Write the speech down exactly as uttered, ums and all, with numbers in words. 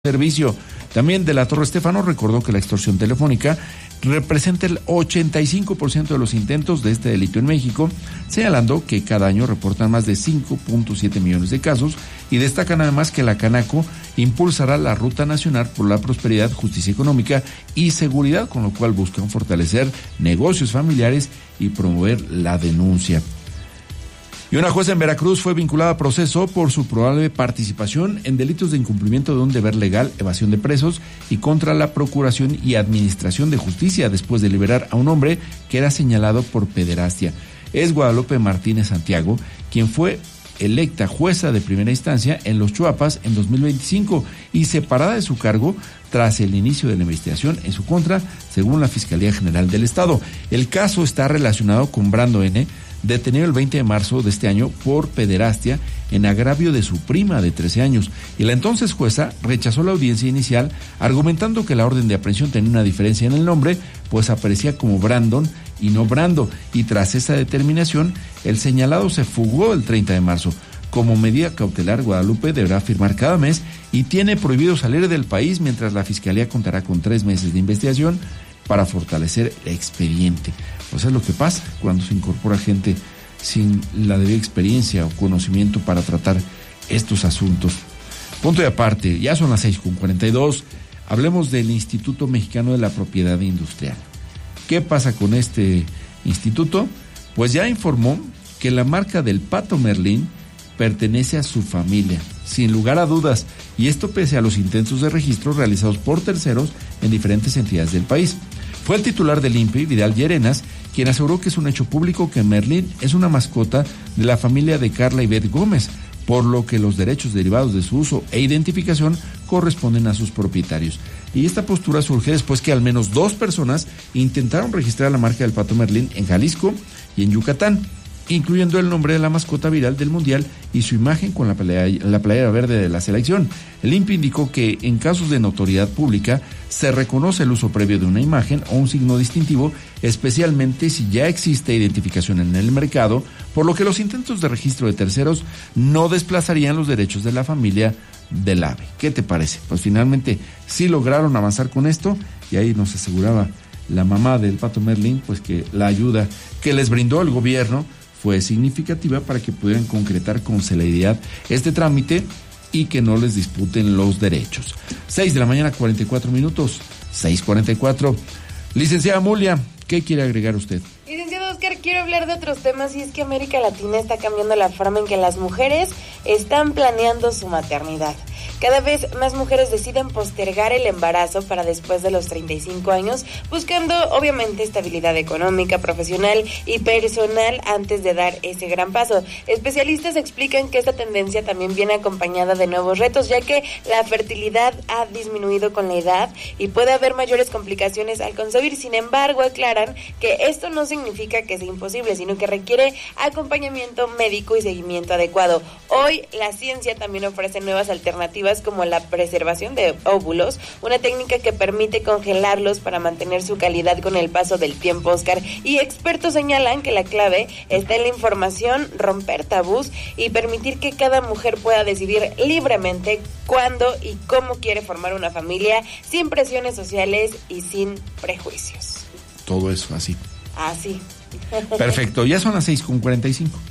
servicio. También de la Torre Estefano recordó que la extorsión telefónica representa el ochenta y cinco por ciento de los intentos de este delito en México, señalando que cada año reportan más de cinco punto siete millones de casos y destacan además que la Canaco impulsará la Ruta Nacional por la Prosperidad, Justicia Económica y Seguridad, con lo cual buscan fortalecer negocios familiares y promover la denuncia. Y una jueza en Veracruz fue vinculada a proceso por su probable participación en delitos de incumplimiento de un deber legal, evasión de presos y contra la procuración y administración de justicia después de liberar a un hombre que era señalado por pederastia. Es Guadalupe Martínez Santiago, quien fue electa jueza de primera instancia en Los Chuapas en dos mil veinticinco y separada de su cargo tras el inicio de la investigación en su contra, según la Fiscalía General del Estado. El caso está relacionado con Brando N., detenido el veinte de marzo de este año por pederastia en agravio de su prima de trece años, y la entonces jueza rechazó la audiencia inicial argumentando que la orden de aprehensión tenía una diferencia en el nombre, pues aparecía como Brandon y no Brando, y tras esa determinación el señalado se fugó el treinta de marzo. Como medida cautelar, Guadalupe deberá firmar cada mes y tiene prohibido salir del país mientras la Fiscalía contará con tres meses de investigación para fortalecer el expediente. Pues es lo que pasa cuando se incorpora gente sin la debida experiencia o conocimiento para tratar estos asuntos. Punto y aparte, ya son las seis con cuarenta y dos, hablemos del Instituto Mexicano de la Propiedad Industrial. ¿Qué pasa con este instituto? Pues ya informó que la marca del Pato Merlín pertenece a su familia, sin lugar a dudas, y esto pese a los intentos de registro realizados por terceros en diferentes entidades del país. Fue el titular del I N P I, Vidal Llerenas, quien aseguró que es un hecho público que Merlín es una mascota de la familia de Carla Ivette Gómez, por lo que los derechos derivados de su uso e identificación corresponden a sus propietarios. Y esta postura surge después que al menos dos personas intentaron registrar la marca del Pato Merlín en Jalisco y en Yucatán, incluyendo el nombre de la mascota viral del Mundial y su imagen con la playera, la playera verde de la selección. El I N P I indicó que en casos de notoriedad pública se reconoce el uso previo de una imagen o un signo distintivo, especialmente si ya existe identificación en el mercado, por lo que los intentos de registro de terceros no desplazarían los derechos de la familia del ave. ¿Qué te parece? Pues finalmente sí lograron avanzar con esto y ahí nos aseguraba la mamá del Pato Merlín, pues que la ayuda que les brindó el gobierno fue significativa para que pudieran concretar con celeridad este trámite y que no les disputen los derechos. seis de la mañana, cuarenta y cuatro minutos, seis cuarenta y cuatro. Licenciada Mulia, ¿qué quiere agregar usted? Licenciado Oscar, quiero hablar de otros temas y es que América Latina está cambiando la forma en que las mujeres están planeando su maternidad. Cada vez más mujeres deciden postergar el embarazo para después de los treinta y cinco años, buscando obviamente estabilidad económica, profesional y personal antes de dar ese gran paso. Especialistas explican que esta tendencia también viene acompañada de nuevos retos, ya que la fertilidad ha disminuido con la edad y puede haber mayores complicaciones al concebir. Sin embargo, aclaran que esto no significa que sea imposible, sino que requiere acompañamiento médico y seguimiento adecuado. Hoy la ciencia también ofrece nuevas alternativas como la preservación de óvulos, una técnica que permite congelarlos para mantener su calidad con el paso del tiempo, Oscar. Y expertos señalan que la clave está en la información, romper tabús y permitir que cada mujer pueda decidir libremente cuándo y cómo quiere formar una familia, sin presiones sociales y sin prejuicios. Todo eso así. Así. Perfecto, ya son las seis con cuarenta y cinco.